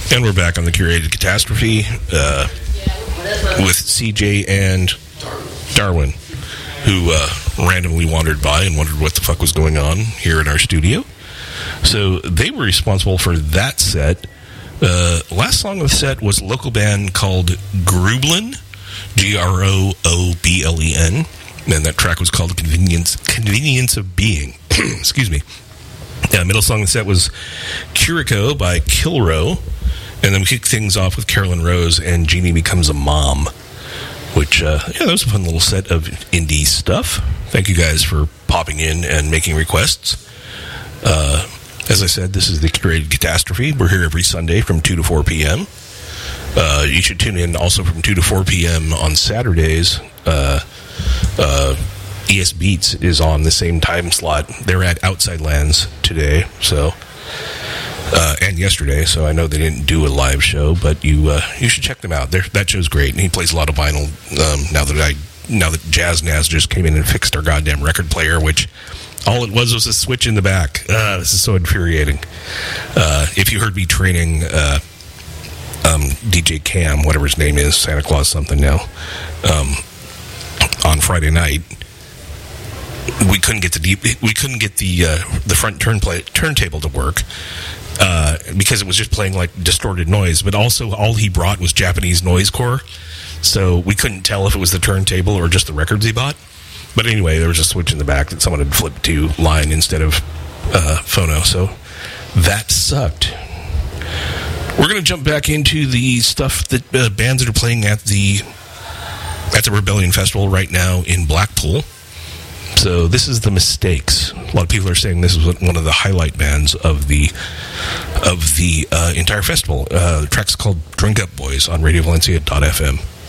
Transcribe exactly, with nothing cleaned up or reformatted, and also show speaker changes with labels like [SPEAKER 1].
[SPEAKER 1] And we're back on the Curated Catastrophe uh, with C J and Darwin, who uh, randomly wandered by and wondered what the fuck was going on here in our studio. So they were responsible for that set. Uh, last song of the set was a local band called Grooblin, G R O O B L E N, and that track was called Convenience Convenience of Being. Excuse me. Yeah, middle song of the set was Currico by Kilrow. And then we kicked things off with Carolyn Rose and Jeannie Becomes a Mom, which, uh, yeah, that was a fun little set of indie stuff. Thank you guys for popping in and making requests. Uh, as I said, this is the Curated Catastrophe. We're here every Sunday from two to four p.m. Uh, you should tune in also from two to four p.m. on Saturdays. Uh, uh, E S Beats is on the same time slot. They're at Outside Lands today, so... Uh, and yesterday, so I know they didn't do a live show, but you uh, you should check them out. They're, that show's great, and he plays a lot of vinyl. Um, now that I now that Jazz Naz just came in and fixed our goddamn record player, which all it was was a switch in the back. Uh, this is so infuriating. Uh, if you heard me training uh, um, D J Cam, whatever his name is, Santa Claus something now, um, on Friday night. We couldn't get the deep, we couldn't get the uh, the front turn play, turntable to work uh, because it was just playing like distorted noise. But also, all he brought was Japanese noise core, so we couldn't tell if it was the turntable or just the records he bought. But anyway, there was a switch in the back that someone had flipped to line instead of uh, phono, so that sucked. We're going to jump back into the stuff that uh, bands that are playing at the at the Rebellion Festival right now in Blackpool. So this is The Mistakes. A lot of people are saying this is one of the highlight bands of the of the uh, entire festival. Uh, the track's called Drink Up Boys on radio valencia dot f m.